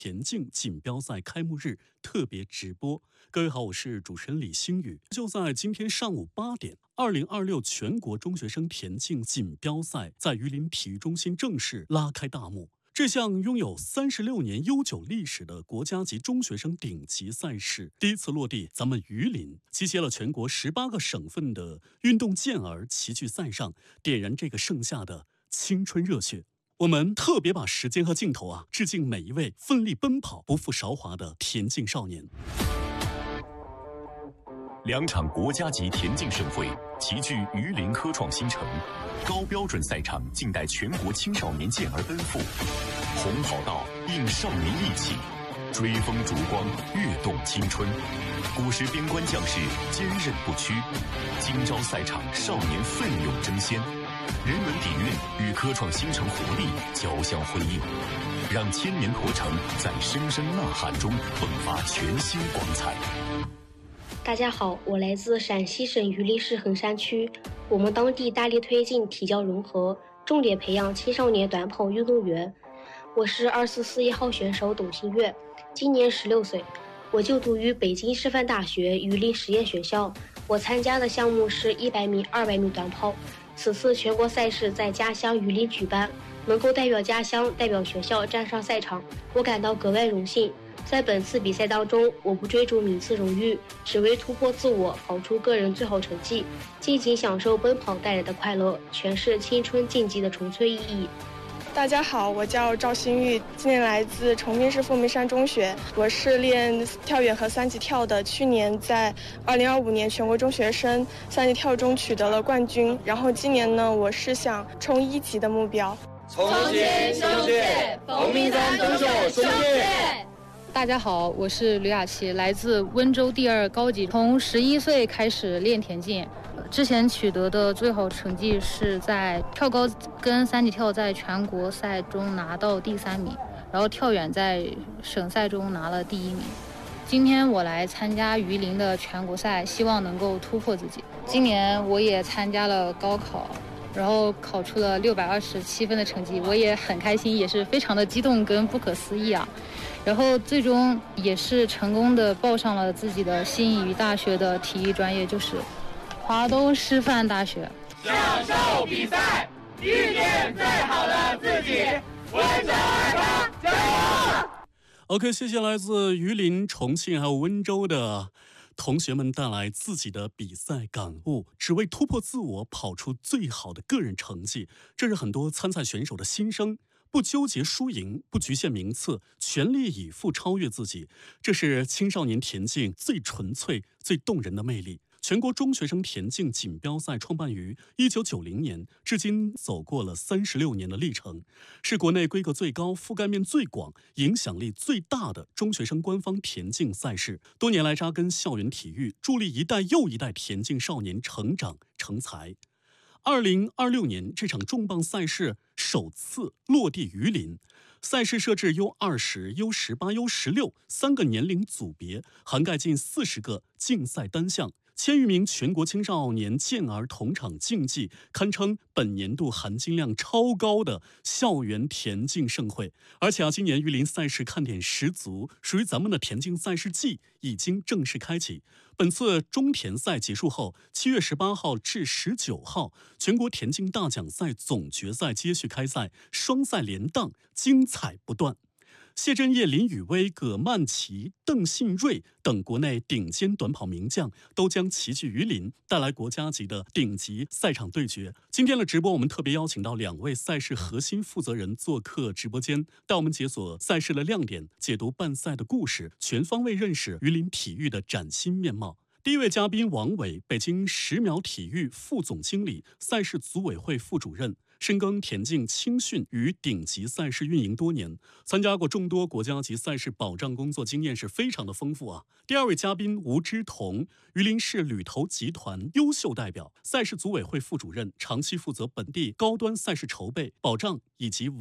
田径锦标赛开幕日特别直播。各位好，我是主持人李星宇。就在今天上午8点，2026全国中学生田径锦标赛在榆林体育中心正式拉开大幕。这项拥有36年悠久历史的国家级中学生顶级赛事，第一次落地咱们榆林，集结了全国18个省份的运动健儿齐聚赛上，点燃这个盛夏的青春热血。我们特别把时间和镜头致敬每一位奋力奔跑、不负韶华的田径少年。 2场国家级田径盛会齐聚榆林科创新城，高标准赛场静待全国青少年健儿奔赴。红跑道映少年义气，追风烛光跃动青春。古时边关将士坚韧不屈，今朝赛场少年奋勇争先。人文底蕴与科创新城活力交相辉映，让千年驼城在声声呐喊中迸发全新光彩。 大家好，我来自陕西省榆林市横山区。我们当地大力推进体教融合，重点培养青少年短跑运动员。我是2441号选手董新月，今年16岁，我就读于北京师范大学榆林实验学校。我参加的项目是100米、200米短跑。此次全国赛事在家乡榆林举办，能够代表家乡、代表学校站上赛场，我感到格外荣幸。在本次比赛当中，我不追逐名次荣誉，只为突破自我，跑出个人最好成绩，尽情享受奔跑带来的快乐，诠释青春竞技的纯粹意义。 大家好，我叫赵新玉，今年来自重庆市凤鸣山中学，我是练跳远和3级跳的，去年在2025年全国中学生3级跳中取得了冠军，然后今年呢，我是想冲1级的目标。 从前相见，凤鸣山登手中叶。 大家好，我是吕雅琪，来自温州第2高级，从11岁开始练田径，之前取得的最好成绩是在跳高跟3级跳在全国赛中拿到第3名，然后跳远在省赛中拿了第1名。今天我来参加榆林的全国赛，希望能够突破自己。今年我也参加了高考，然后考出了627分的成绩，我也很开心，也是非常的激动跟不可思议啊。然后最终也是成功的报上了自己的心仪于大学的体育专业，就是华东师范大学。 享受比赛，遇见最好的自己，温州2加油 ！OK， 谢谢来自榆林、重庆还有温州的同学们带来自己的比赛感悟，只为突破自我，跑出最好的个人成绩。这是很多参赛选手的心声。不纠结输赢，不局限名次，全力以赴超越自己，这是青少年田径最纯粹、最动人的魅力。全国中学生田径锦标赛创办于1990年，至今走过了36年的历程，是国内规格最高、覆盖面最广、影响力最大的中学生官方田径赛事。多年来扎根校园体育，助力一代又一代田径少年成长成才。2026年，这场重磅赛事首次落地榆林。赛事设置 U20、U18、U16 3个年龄组别，涵盖近40个竞赛单项，1000余名全国青少年健儿同场竞技，堪称本年度含金量超高的校园田径盛会。而且今年榆林赛事看点十足，属于咱们的田径赛事季已经正式开启。本次中田赛结束后，7月18号至19号，全国田径大奖赛总决赛接续开赛，双赛连档，精彩不断。谢震业、林宇威、葛曼棋、邓信瑞等国内顶尖短跑名将都将齐聚榆林，带来国家级的顶级赛场对决。今天的直播，我们特别邀请到2位赛事核心负责人做客直播间，带我们解锁赛事的亮点，解读办赛的故事，全方位认识榆林体育的崭新面貌。第一位嘉宾王伟，北京10秒体育副总经理、赛事组委会副主任，深耕田径青训与顶级赛事运营多年，参加过众多国家级赛事保障工作经验是非常的丰富啊。第二位嘉宾吴之彤，榆林市旅投集团优秀代表，赛事组委会副主任，长期负责本地高端赛事筹备、保障以及